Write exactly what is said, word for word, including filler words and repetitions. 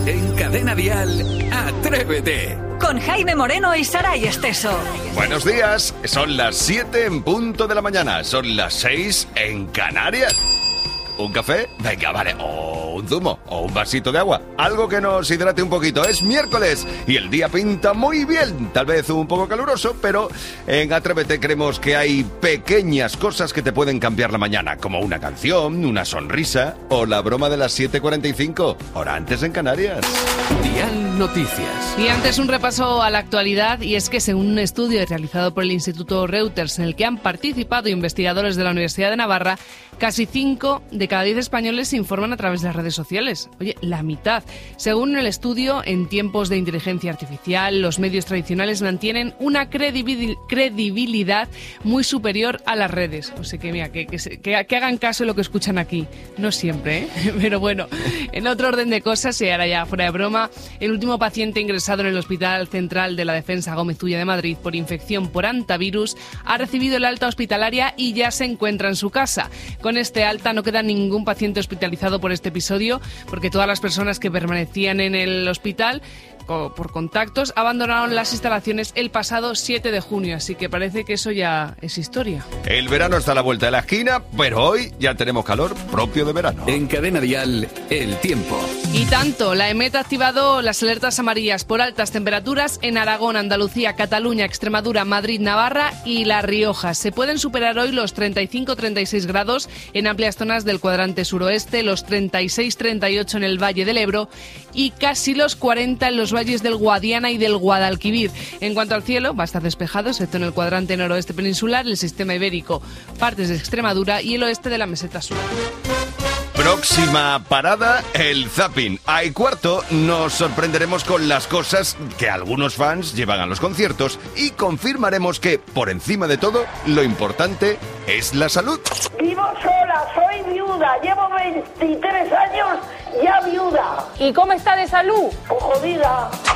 En Cadena Dial, Atrévete. Con Jaime Moreno y Saray Esteso. Buenos días, son las siete en punto de la mañana, son las seis en Canarias. ¿Un café? Venga, vale. O un zumo, o un vasito de agua. Algo que nos hidrate un poquito. Es miércoles y el día pinta muy bien. Tal vez un poco caluroso, pero en Atrévete creemos que hay pequeñas cosas que te pueden cambiar la mañana, como una canción, una sonrisa o la broma de las siete cuarenta y cinco, hora antes en Canarias. Dial Noticias. Y antes un repaso a la actualidad, y es que según un estudio realizado por el Instituto Reuters en el que han participado investigadores de la Universidad de Navarra, casi cinco de cada diez españoles se informan a través de las redes sociales. Oye, la mitad. Según el estudio, en tiempos de inteligencia artificial, los medios tradicionales mantienen una credibil- credibilidad muy superior a las redes. O sea que, mira, que, que, se, que, que hagan caso de lo que escuchan aquí. No siempre, ¿eh? Pero bueno, en otro orden de cosas, y ahora ya fuera de broma, el último paciente ingresado en el Hospital Central de la Defensa Gómez Ulla de Madrid por infección por hantavirus ha recibido el alta hospitalaria y ya se encuentra en su casa. Con este alta no queda ningún paciente hospitalizado por este episodio, porque todas las personas que permanecían en el hospital por contactos abandonaron las instalaciones el pasado siete de junio, así que parece que eso ya es historia. El verano está a la vuelta de la esquina, pero hoy ya tenemos calor propio de verano. En Cadena Dial, el tiempo. Y tanto, la EMET ha activado las alertas amarillas por altas temperaturas en Aragón, Andalucía, Cataluña, Extremadura, Madrid, Navarra y La Rioja. Se pueden superar hoy los treinta y cinco a treinta y seis grados en amplias zonas del cuadrante suroeste, los treinta y seis a treinta y ocho en el Valle del Ebro y casi los cuarenta en los valles del Guadiana y del Guadalquivir. En cuanto al cielo, va a estar despejado, excepto en el cuadrante noroeste peninsular, el sistema ibérico, partes de Extremadura y el oeste de la meseta sur. Próxima parada, el zapping. A y cuarto nos sorprenderemos con las cosas que algunos fans llevan a los conciertos y confirmaremos que, por encima de todo, lo importante es la salud. Vivo sola, soy viuda, llevo veintitrés años ya viuda. ¿Y cómo está de salud? Pues jodida.